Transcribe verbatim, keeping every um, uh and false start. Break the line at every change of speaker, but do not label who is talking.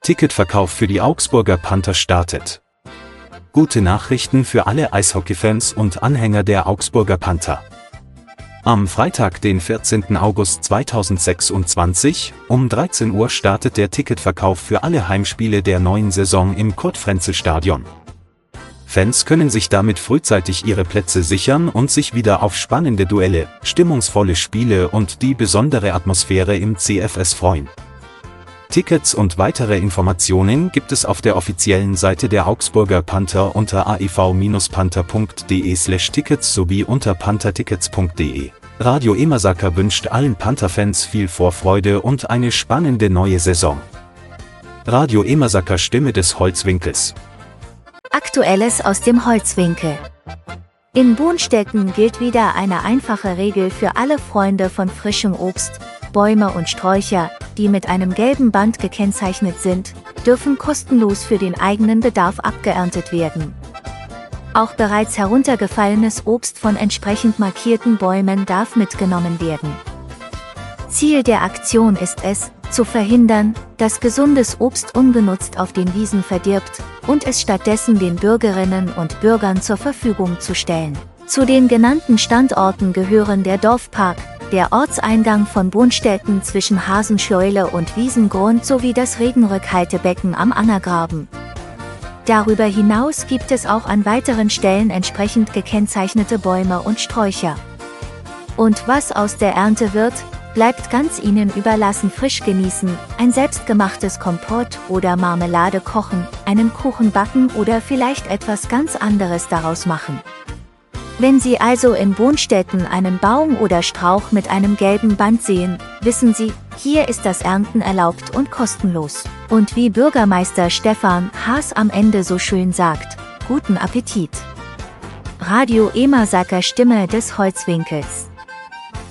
Ticketverkauf für die Augsburger Panther startet. Gute Nachrichten für alle Eishockeyfans und Anhänger der Augsburger Panther. Am Freitag, den vierzehnten August zweitausendsechsundzwanzig, um dreizehn Uhr startet der Ticketverkauf für alle Heimspiele der neuen Saison im Kurt-Frenzel-Stadion. Fans können sich damit frühzeitig ihre Plätze sichern und sich wieder auf spannende Duelle, stimmungsvolle Spiele und die besondere Atmosphäre im C F S freuen. Tickets und weitere Informationen gibt es auf der offiziellen Seite der Augsburger Panther unter a e v Bindestrich panther punkt de slash tickets sowie unter panthertickets punkt de. Radio Emersaker wünscht allen Panther-Fans viel Vorfreude und eine spannende neue Saison. Radio Emersaker, Stimme des Holzwinkels.
Aktuelles aus dem Holzwinkel. In Bohnstetten gilt wieder eine einfache Regel für alle Freunde von frischem Obst. Bäume und Sträucher, die mit einem gelben Band gekennzeichnet sind, dürfen kostenlos für den eigenen Bedarf abgeerntet werden. Auch bereits heruntergefallenes Obst von entsprechend markierten Bäumen darf mitgenommen werden. Ziel der Aktion ist es, zu verhindern, dass gesundes Obst ungenutzt auf den Wiesen verdirbt und es stattdessen den Bürgerinnen und Bürgern zur Verfügung zu stellen. Zu den genannten Standorten gehören der Dorfpark, der Ortseingang von Bohnstetten zwischen Hasenscheule und Wiesengrund sowie das Regenrückhaltebecken am Angergraben. Darüber hinaus gibt es auch an weiteren Stellen entsprechend gekennzeichnete Bäume und Sträucher. Und was aus der Ernte wird, bleibt ganz Ihnen überlassen. Frisch genießen, ein selbstgemachtes Kompott oder Marmelade kochen, einen Kuchen backen oder vielleicht etwas ganz anderes daraus machen. Wenn Sie also in Bohnstetten einen Baum oder Strauch mit einem gelben Band sehen, wissen Sie, hier ist das Ernten erlaubt und kostenlos. Und wie Bürgermeister Stefan Haas am Ende so schön sagt, guten Appetit. Radio Emersaker, Stimme des Holzwinkels.